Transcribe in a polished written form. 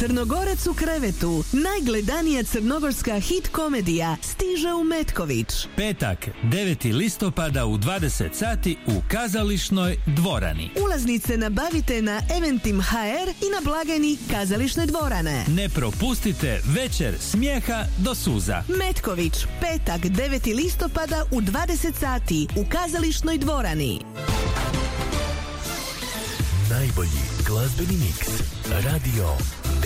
Crnogorac u krevetu, najgledanija crnogorska hit komedija, stiže u Metković. Petak, 9. listopada u 20 sati u Kazališnoj dvorani. Ulaznice nabavite na Eventim.hr i na blagajni Kazališne dvorane. Ne propustite večer smijeha do suza. Metković, petak, 9. listopada u 20 sati u Kazališnoj dvorani. Najbolji glazbeni miks. Radio